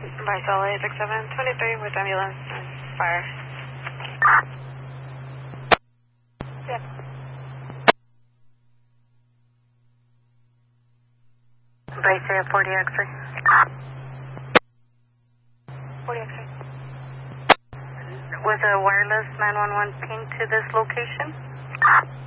Bricel 86723 with ambulance and fire. Yep. Bricel 40 X-ray. 40 X-ray. Was a wireless 911 ping to this location?